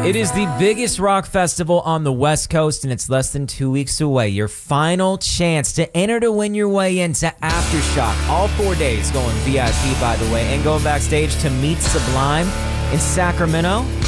It is the biggest rock festival on the West Coast, and it's less than 2 weeks away. Your final chance to enter to win your way into Aftershock. All 4 days going VIP, by the way, and going backstage to meet Sublime in Sacramento.